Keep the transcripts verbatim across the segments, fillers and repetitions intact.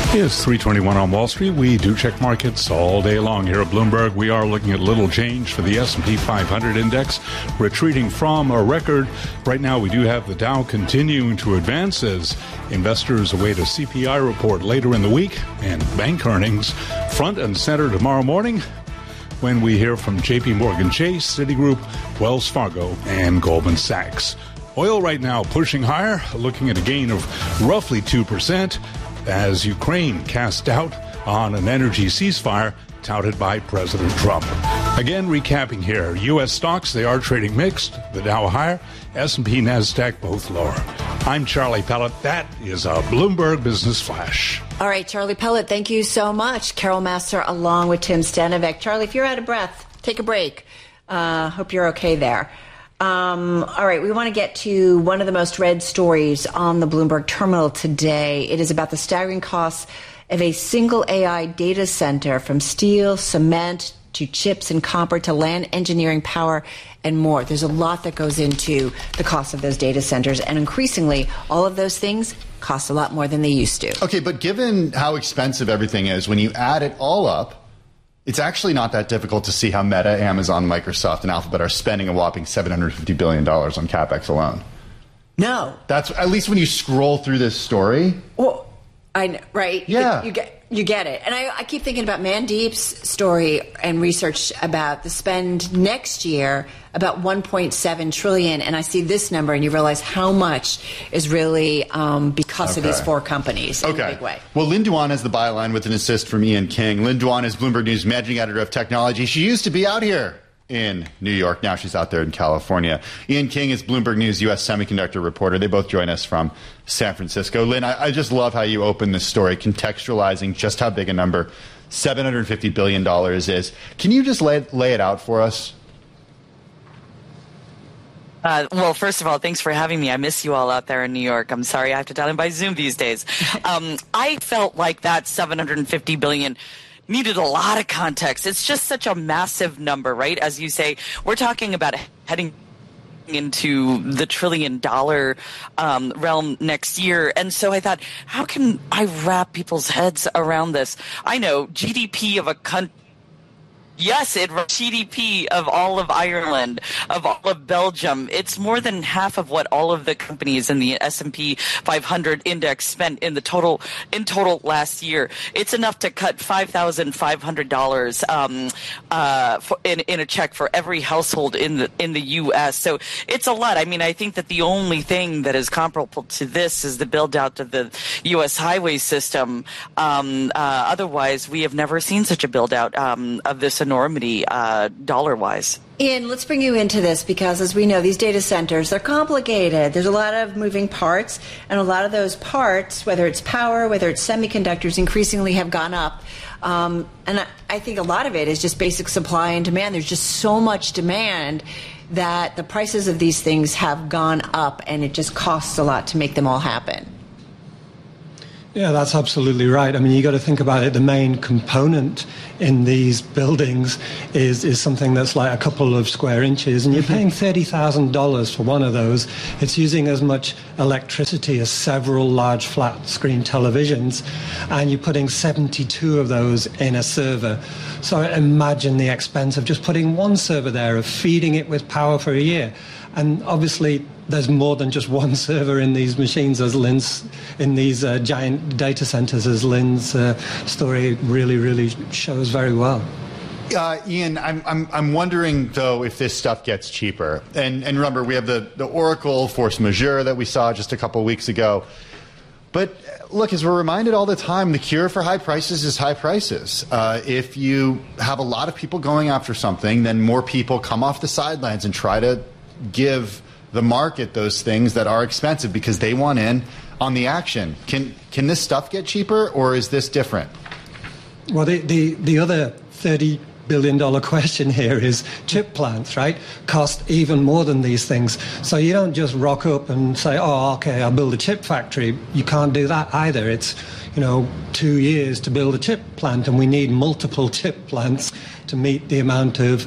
It's three twenty-one on Wall Street. We do check markets all day long here at Bloomberg. We are looking at little change for the S and P five hundred index, retreating from a record. Right now, we do have the Dow continuing to advance as investors await a C P I report later in the week and bank earnings front and center tomorrow morning when we hear from J P Morgan Chase, Citigroup, Wells Fargo, and Goldman Sachs. Oil right now pushing higher, looking at a gain of roughly two percent. As Ukraine cast doubt on an energy ceasefire touted by President Trump. Again, recapping here, U S stocks, they are trading mixed. The Dow higher, S and P, NASDAQ both lower. I'm Charlie Pellet. That is a Bloomberg Business Flash. All right, Charlie Pellet, thank you so much. Carol Master along with Tim Stanovich. Charlie, if you're out of breath, take a break. Uh, hope you're okay there. Um, all right, we want to get to one of the most read stories on the Bloomberg terminal today. It is about the staggering costs of a single A I data center, from steel, cement, to chips and copper, to land engineering, power, and more. There's a lot that goes into the cost of those data centers, and increasingly, all of those things cost a lot more than they used to. Okay, but given how expensive everything is, when you add it all up, it's actually not that difficult to see how Meta, Amazon, Microsoft, and Alphabet are spending a whopping seven hundred fifty billion dollars on CapEx alone. No. That's at least when you scroll through this story. Well, I know, right? Yeah. You, you get you get it. And I, I keep thinking about Mandeep's story and research about the spend next year, about one point seven trillion dollars. And I see this number and you realize how much is really um, because okay. of these four companies in okay. a big way. Well, Lynn Duan has the byline with an assist from Ian King. Lynn Duan is Bloomberg News managing editor of technology. She used to be out here in New York. Now she's out there in California. Ian King is Bloomberg News U S semiconductor reporter. They both join us from San Francisco. Lynn, I, I just love how you open this story, contextualizing just how big a number seven hundred fifty billion dollars is. Can you just lay, lay it out for us? Uh, well, first of all, thanks for having me. I miss you all out there in New York. I'm sorry I have to dial in by Zoom these days. Um, I felt like that seven hundred fifty billion dollars needed a lot of context. It's just such a massive number, right? As you say, we're talking about heading into the trillion dollar um, realm next year. And so I thought, how can I wrap people's heads around this? I know G D P of a country. Yes, it G D P of all of Ireland, of all of Belgium. It's more than half of what all of the companies in the S and P five hundred index spent in the total in total last year. It's enough to cut five thousand five hundred dollars um, uh, in in a check for every household in the in the U S. So it's a lot. I mean, I think that the only thing that is comparable to this is the build out of the U S highway system. Um, uh, otherwise, we have never seen such a build out um, of this enormity uh, dollar-wise. Ian, let's bring you into this because, as we know, these data centers, they're complicated. There's a lot of moving parts, and a lot of those parts, whether it's power, whether it's semiconductors, increasingly have gone up. Um, and I, I think a lot of it is just basic supply and demand. There's just so much demand that the prices of these things have gone up, and it just costs a lot to make them all happen. Yeah, that's absolutely right. I mean, you got to think about it. The main component in these buildings is is something that's like a couple of square inches, and you're paying thirty thousand dollars for one of those. It's using as much electricity as several large flat-screen televisions, and you're putting seventy-two of those in a server. So imagine the expense of just putting one server there, of feeding it with power for a year. And obviously, there's more than just one server in these machines, as Lynn's, in these uh, giant data centers, as Lynn's uh, story really, really shows very well. Uh, Ian, I'm, I'm, I'm wondering, though, if this stuff gets cheaper. And, and remember, we have the, the Oracle force majeure that we saw just a couple weeks ago. But look, as we're reminded all the time, the cure for high prices is high prices. Uh, if you have a lot of people going after something, then more people come off the sidelines and try to give the market those things that are expensive because they want in on the action. Can can this stuff get cheaper, or is this different? Well, the, the, the other thirty billion dollars question here is chip plants, right? Cost even more than these things. So you don't just rock up and say, oh, okay, I'll build a chip factory. You can't do that either. It's, you know, two years to build a chip plant, and we need multiple chip plants to meet the amount of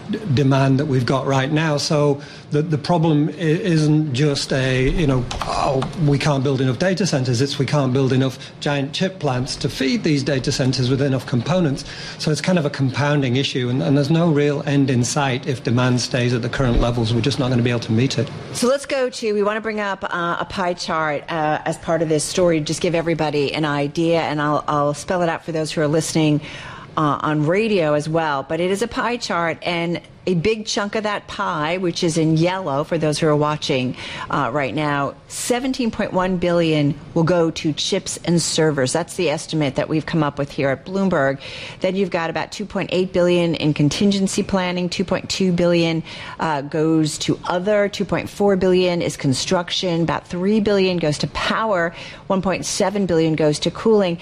d- demand that we've got right now. So the the problem i- isn't just a, you know, oh, we can't build enough data centers. It's we can't build enough giant chip plants to feed these data centers with enough components. So it's kind of a compounding issue, and, and there's no real end in sight if demand stays at the current levels. We're just not going to be able to meet it. So let's go to, we want to bring up uh, a pie chart uh, as part of this story to just give everybody an idea, and I'll, I'll spell it out for those who are listening uh, on radio as well. But it is a pie chart, and a big chunk of that pie, which is in yellow for those who are watching uh, right now, seventeen point one billion dollars will go to chips and servers. That's the estimate that we've come up with here at Bloomberg. Then you've got about two point eight billion dollars in contingency planning, two point two billion dollars uh, goes to other, two point four billion dollars is construction, about three billion dollars goes to power, one point seven billion dollars goes to cooling.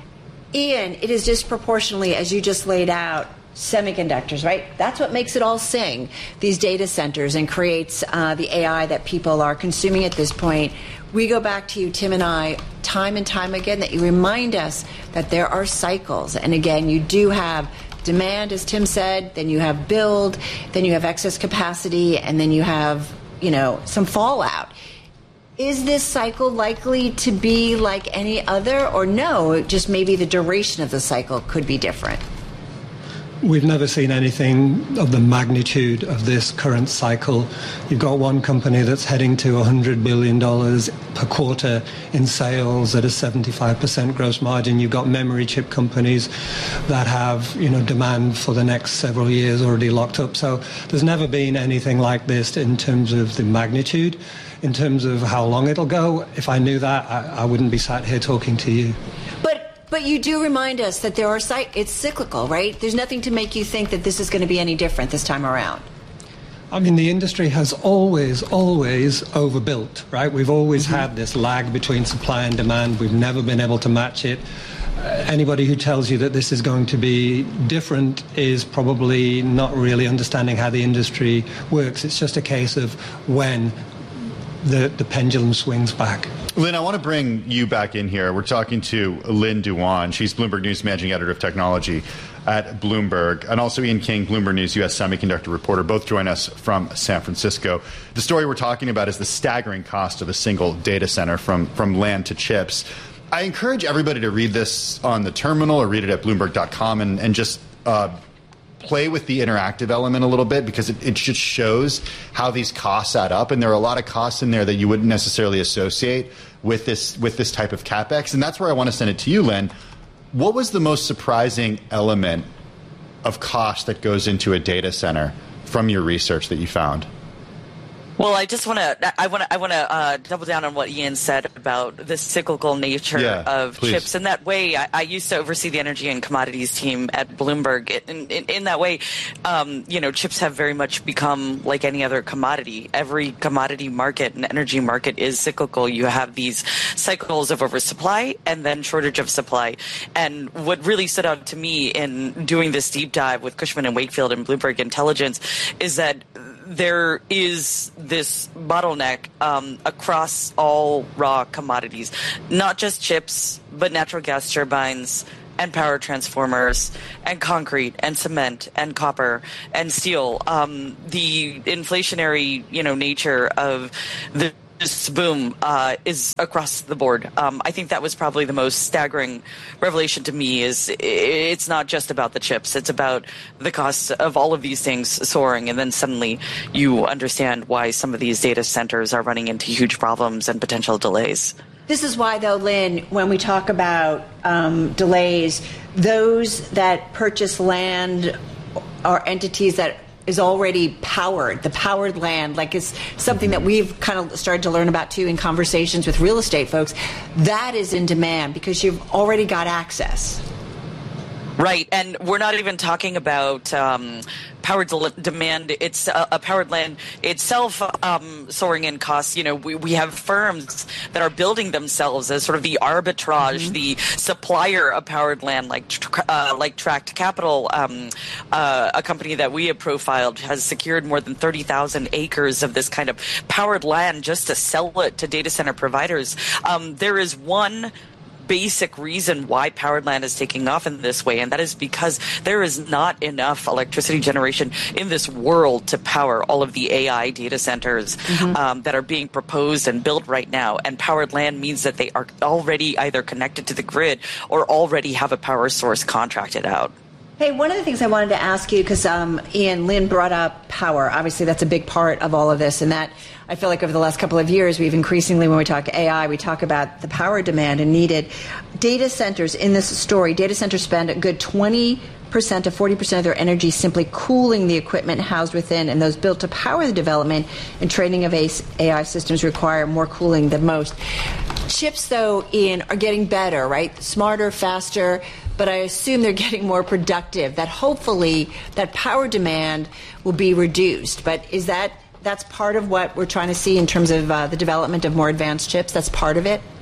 Ian, it is disproportionately, as you just laid out, semiconductors, right? That's what makes it all sing, these data centers, and creates uh, the A I that people are consuming at this point. We go back to you, Tim and I, time and time again, that you remind us that there are cycles. And again, you do have demand, as Tim said, then you have build, then you have excess capacity, and then you have, you know, some fallout. Is this cycle likely to be like any other, or no, just maybe the duration of the cycle could be different? We've never seen anything of the magnitude of this current cycle. You've got one company that's heading to one hundred billion dollars per quarter in sales at a seventy-five percent gross margin. You've got memory chip companies that have, you know, demand for the next several years already locked up. So there's never been anything like this in terms of the magnitude. In terms of how long it'll go, if I knew that, I, I wouldn't be sat here talking to you. But But you do remind us that there are it's cyclical, right? There's nothing to make you think that this is going to be any different this time around. I mean, the industry has always, always overbuilt, right? We've always mm-hmm. had this lag between supply and demand. We've never been able to match it. Uh, anybody who tells you that this is going to be different is probably not really understanding how the industry works. It's just a case of when the, the pendulum swings back. Lynn, I want to bring you back in here. We're talking to Lynn Duan. She's Bloomberg News Managing Editor of Technology at Bloomberg, and also Ian King, Bloomberg News U S Semiconductor Reporter. Both join us from San Francisco. The story we're talking about is the staggering cost of a single data center from, from land to chips. I encourage everybody to read this on the terminal or read it at Bloomberg dot com and, and just uh, play with the interactive element a little bit, because it, it just shows how these costs add up, and there are a lot of costs in there that you wouldn't necessarily associate with this with this type of CapEx. And that's where I want to send it to you, Lynn. What was the most surprising element of cost that goes into a data center from your research that you found? Well, I just want to I want to I want to uh, double down on what Ian said about the cyclical nature yeah, of please. chips. In that way, I, I used to oversee the energy and commodities team at Bloomberg. In, in, in that way, um, you know, chips have very much become like any other commodity. Every commodity market and energy market is cyclical. You have these cycles of oversupply and then shortage of supply. And what really stood out to me in doing this deep dive with Cushman and Wakefield and Bloomberg Intelligence is that there is this bottleneck um, across all raw commodities, not just chips, but natural gas turbines and power transformers and concrete and cement and copper and steel. Um, the inflationary, you know, nature of the This boom uh, is across the board. Um, I think that was probably the most staggering revelation to me. Is it's not just about the chips; it's about the cost of all of these things soaring, and then suddenly you understand why some of these data centers are running into huge problems and potential delays. This is why, though, Lynn, when we talk about um, delays, those that purchase land are entities that is already powered, the powered land, like it's something that we've kind of started to learn about too in conversations with real estate folks. That is in demand because you've already got access. Right, and we're not even talking about um, powered de- demand. It's uh, a powered land itself um, soaring in costs. You know, we, we have firms that are building themselves as sort of the arbitrage, mm-hmm. the supplier of powered land, like uh, like Tract Capital, um, uh, a company that we have profiled, has secured more than thirty thousand acres of this kind of powered land just to sell it to data center providers. Um, there is one basic reason why Poweredland is taking off in this way, and that is because there is not enough electricity generation in this world to power all of the A I data centers mm-hmm. um, that are being proposed and built right now. And Poweredland means that they are already either connected to the grid or already have a power source contracted out. Hey, one of the things I wanted to ask you, because um, Ian, Lynn brought up power. Obviously, that's a big part of all of this. And that, I feel like over the last couple of years, we've increasingly, when we talk A I, we talk about the power demand and needed. Data centers, in this story, data centers spend a good twenty percent to forty percent of their energy simply cooling the equipment housed within, and those built to power the development and training of A I systems require more cooling than most. Chips, though, Ian, are getting better, right? Smarter, faster, but I assume they're getting more productive, that hopefully that power demand will be reduced. But is that, that's part of what we're trying to see in terms of uh, the development of more advanced chips? That's part of it?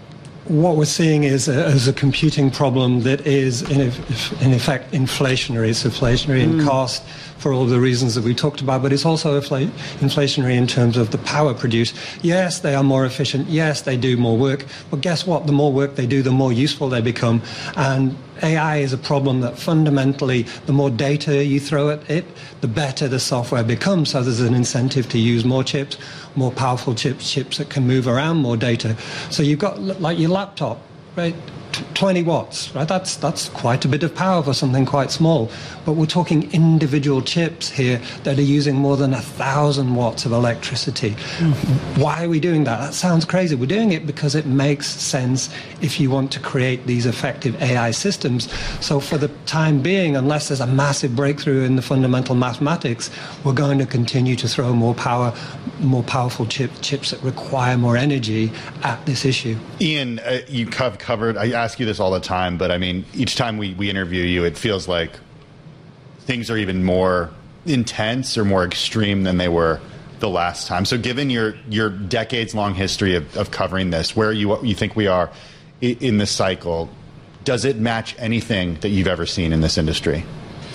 What we're seeing is a, is a computing problem that is, in, in effect, inflationary. It's inflationary mm. in cost for all of the reasons that we talked about, but it's also infl- inflationary in terms of the power produced. Yes, they are more efficient. Yes, they do more work. But guess what? The more work they do, the more useful they become. And A I is a problem that fundamentally, the more data you throw at it, the better the software becomes. So there's an incentive to use more chips, more powerful chips, chips that can move around more data. So you've got, like your laptop, right? twenty watts, right? That's that's quite a bit of power for something quite small. But we're talking individual chips here that are using more than a thousand watts of electricity. Mm-hmm. Why are we doing that? That sounds crazy. We're doing it because it makes sense if you want to create these effective A I systems. So for the time being, unless there's a massive breakthrough in the fundamental mathematics, we're going to continue to throw more power, more powerful chip, chips that require more energy at this issue. Ian, uh, you have covered, I ask you this all the time, but I mean, each time we, we interview you, it feels like things are even more intense or more extreme than they were the last time. So given your, your decades-long history of, of covering this, where you, you think we are in, in this cycle, does it match anything that you've ever seen in this industry?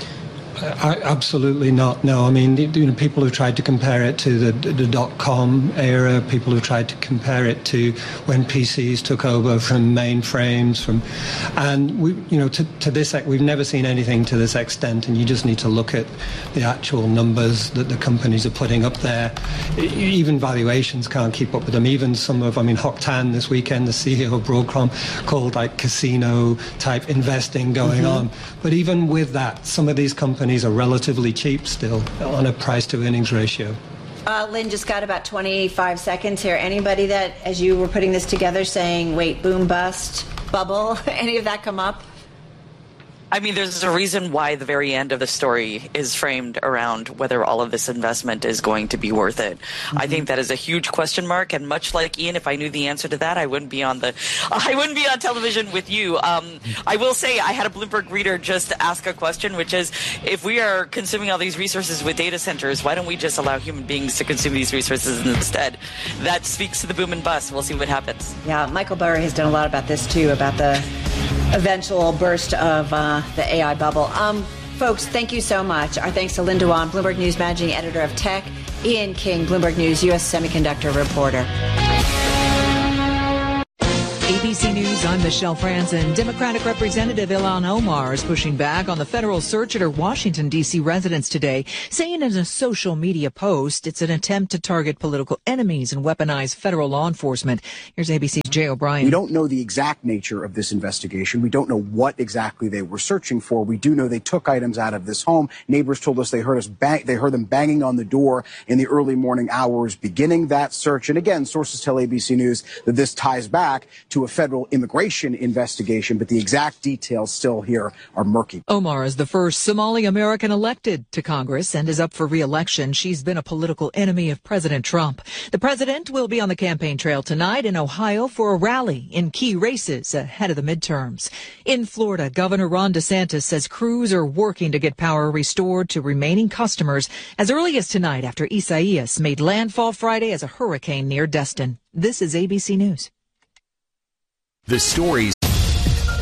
I, absolutely not. No, I mean, you know, people have tried to compare it to the, the dot-com era. People have tried to compare it to when P Cs took over from mainframes. From, and we, you know, to, to this, we've never seen anything to this extent. And you just need to look at the actual numbers that the companies are putting up there. Even valuations can't keep up with them. Even some of, I mean, Hock Tan this weekend, the C E O of Broadcom, called like casino-type investing going mm-hmm. on. But even with that, some of these companies are relatively cheap still on a price-to-earnings ratio. Uh, Lynn, just got about twenty-five seconds here. Anybody that, as you were putting this together, saying, wait, boom, bust, bubble, any of that come up? I mean, there's a reason why the very end of the story is framed around whether all of this investment is going to be worth it. Mm-hmm. I think that is a huge question mark, and much like Ian, if I knew the answer to that, I wouldn't be on the, I wouldn't be on television with you. Um, I will say I had a Bloomberg reader just ask a question, which is, if we are consuming all these resources with data centers, why don't we just allow human beings to consume these resources instead? That speaks to the boom and bust. We'll see what happens. Yeah, Michael Burry has done a lot about this too, about the eventual burst of uh, the A I bubble. Um, folks, thank you so much. Our thanks to Lynn Duan, Bloomberg News Managing Editor of Tech, Ian King, Bloomberg News U S Semiconductor Reporter. A B C News, I'm Michelle Franzen. Democratic Representative Ilhan Omar is pushing back on the federal search at her Washington, D C residence today, saying in a social media post it's an attempt to target political enemies and weaponize federal law enforcement. Here's A B C's Jay O'Brien. We don't know the exact nature of this investigation. We don't know what exactly they were searching for. We do know they took items out of this home. Neighbors told us they heard us bang, they heard them banging on the door in the early morning hours beginning that search. And again, sources tell A B C News that this ties back to a federal immigration investigation, but the exact details still here are murky. Omar is the first Somali American elected to Congress and is up for re-election. She's been a political enemy of President Trump. The president will be on the campaign trail tonight in Ohio for a rally in key races ahead of the midterms. In Florida, Governor Ron DeSantis says crews are working to get power restored to remaining customers as early as tonight after Isaias made landfall Friday as a hurricane near Destin. This is A B C News. The stories